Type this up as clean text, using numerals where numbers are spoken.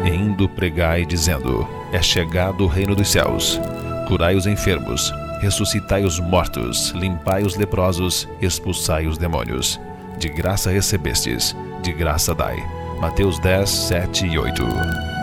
E indo pregai, dizendo: é chegado o reino dos céus. Curai os enfermos, ressuscitai os mortos, limpai os leprosos, expulsai os demônios. De graça recebestes, de graça dai. Mateus 10, 7 e 8.